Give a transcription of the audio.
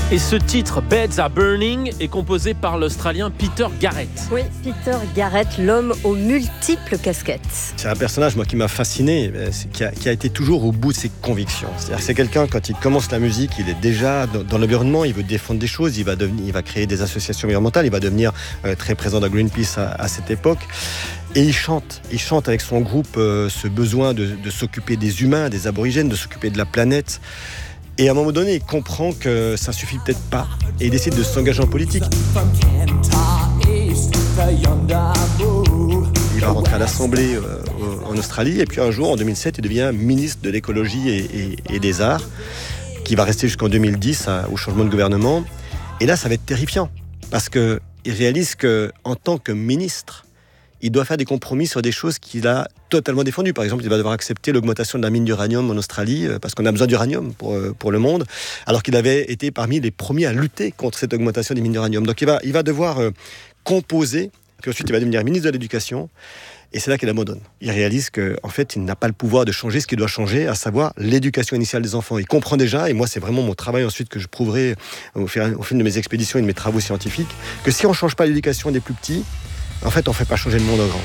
Et ce titre, Beds Are Burning, est composé par l'Australien Peter Garrett. Oui, Peter Garrett, l'homme aux multiples casquettes. C'est un personnage, moi, qui m'a fasciné, qui a été toujours au bout de ses convictions. C'est-à-dire que c'est quelqu'un, quand il commence la musique, il est déjà dans l'environnement, il veut défendre des choses, il va créer des associations environnementales, il va devenir très présent dans Greenpeace à cette époque. Et il chante avec son groupe ce besoin de s'occuper des humains, des aborigènes, de s'occuper de la planète. Et à un moment donné, il comprend que ça suffit peut-être pas. Et il décide de s'engager en politique. Il va rentrer à l'Assemblée en Australie. Et puis un jour, en 2007, il devient ministre de l'écologie et des arts, qui va rester jusqu'en 2010 au changement de gouvernement. Et là, ça va être terrifiant. Parce qu'il réalise qu'en tant que ministre, il doit faire des compromis sur des choses qu'il a totalement défendues. Par exemple, il va devoir accepter l'augmentation de la mine d'uranium en Australie, parce qu'on a besoin d'uranium pour le monde, alors qu'il avait été parmi les premiers à lutter contre cette augmentation des mines d'uranium. Donc il va devoir composer, puis ensuite il va devenir ministre de l'Éducation, et c'est là qu'il abandonne. Il réalise qu'en fait, il n'a pas le pouvoir de changer ce qu'il doit changer, à savoir l'éducation initiale des enfants. Il comprend déjà, et moi c'est vraiment mon travail ensuite que je prouverai au fil de mes expéditions et de mes travaux scientifiques, que si on ne change pas l'éducation des plus petits, en fait, on ne fait pas changer le monde en grand.